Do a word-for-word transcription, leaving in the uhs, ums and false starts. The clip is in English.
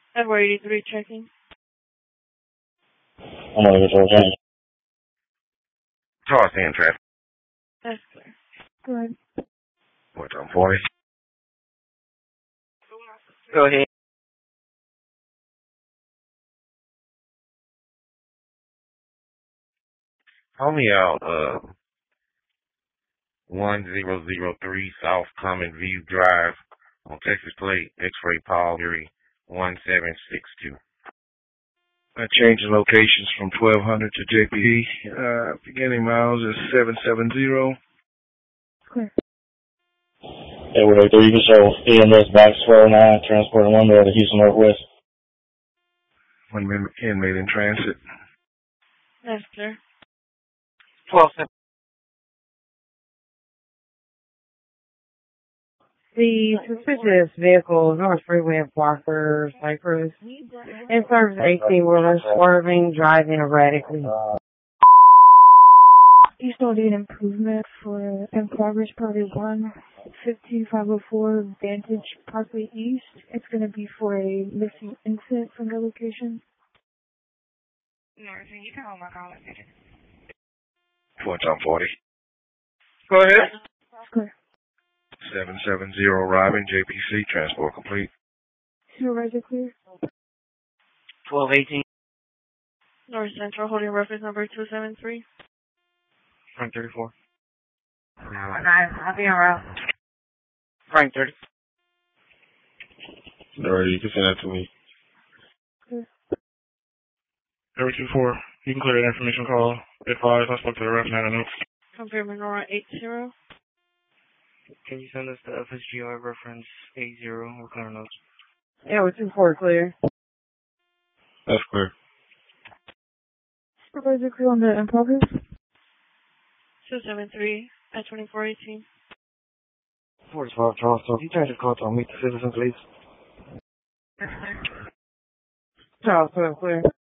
February eighty-three checking. I'm gonna go to the Toss in traffic. That's clear. Go ahead. What's on forty? Go ahead. Call me out, uh, one zero zero three South Common View Drive on Texas Plate, X-Ray Paul, Erie, one seven six two. I changed the locations from twelve hundred to J P. Uh, beginning miles is seven seven zero. Clear. February three, control E M S Box twelve nine, transporting one to Houston Northwest. One inmate in transit. That's clear. twelve seven. The suspicious vehicle, North Freeway of Walker, Cypress, and serves eighteen-wheeler swerving, driving erratically. You still need improvement for in progress party one, fifteen five oh four Vantage Parkway East. It's going to be for a missing infant from the location. North, you can hold my call. What's on forty? Go ahead. Clear. seven seven zero Robin, J P C, transport complete. Supervisor clear. twelve eighteen. North Central holding reference number two seven three. Frank thirty-four. Okay, I'll be en route. Frank thirty. Alright, you can send that to me. Clear. Every two four, you can clear that information call. Advise, I spoke to the ref and had a note. Confirm Nora eight zero. Can you send us the F S G R reference eight zero? What kind of notes? Yeah, we're two four clear. That's clear. Supervisor clear on the in progress. two seven three at twenty-four eighteen. forty-five Charleston. You change the call to meet the citizen, please. Charles, clear.